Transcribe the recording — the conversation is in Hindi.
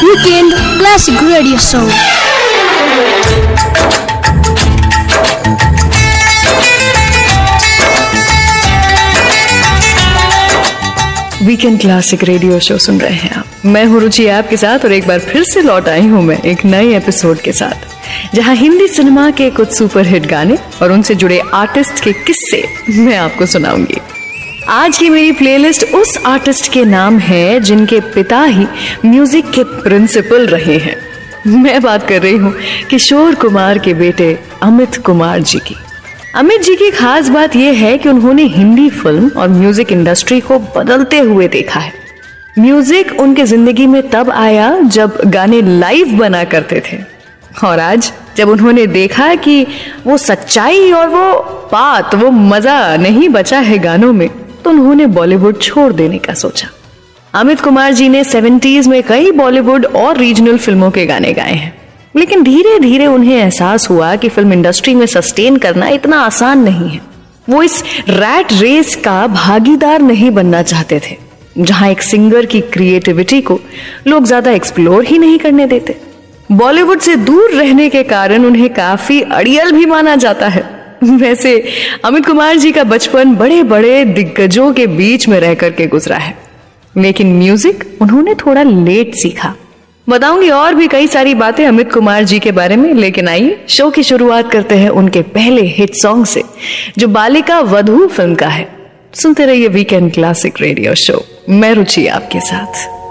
Weekend Classic Radio Show. Weekend classic radio show सुन रहे हैं आप। मैं हूं रुचि आपके साथ और एक बार फिर से लौट आई हूं मैं एक नए एपिसोड के साथ, जहां हिंदी सिनेमा के कुछ सुपरहिट गाने और उनसे जुड़े आर्टिस्ट के किस्से मैं आपको सुनाऊंगी। आज की मेरी प्लेलिस्ट उस आर्टिस्ट के नाम है जिनके पिता ही म्यूजिक के प्रिंसिपल रहे हैं। मैं बात कर रही हूँ किशोर कुमार के बेटे अमित कुमार जी की। अमित जी की खास बात यह है कि उन्होंने हिंदी फिल्म और म्यूजिक इंडस्ट्री को बदलते हुए देखा है। म्यूजिक उनके जिंदगी में तब आया जब गाने लाइव बना करते थे, और आज जब उन्होंने देखा कि वो सच्चाई और वो मजा नहीं बचा है गानों में, तो उन्होंने बॉलीवुड छोड़ देने का सोचा। अमित कुमार जी ने 70s में कई बॉलीवुड और रीजनल फिल्मों के गाने गाए हैं, लेकिन धीरे धीरे उन्हें एहसास हुआ कि फिल्म इंडस्ट्री में सस्टेन करना इतना आसान नहीं है। वो इस रैट रेस का भागीदार नहीं बनना चाहते थे, जहां एक सिंगर की क्रिएटिविटी को लोग ज्यादा एक्सप्लोर ही नहीं करने देते। बॉलीवुड से दूर रहने के कारण उन्हें काफी अड़ियल भी माना जाता है। वैसे अमित कुमार जी का बचपन बड़े बड़े दिग्गजों के बीच में रह करके गुजरा है, लेकिन म्यूजिक उन्होंने थोड़ा लेट सीखा। बताऊंगी और भी कई सारी बातें अमित कुमार जी के बारे में, लेकिन आइए शो की शुरुआत करते हैं उनके पहले हिट सॉन्ग से, जो बालिका वधू फिल्म का है। सुनते रहिए वीकेंड क्लासिक रेडियो शो, मैं रुचि आपके साथ।